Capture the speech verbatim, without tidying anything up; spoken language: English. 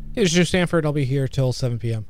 Here's Drew Stanford. I'll be here till seven p.m.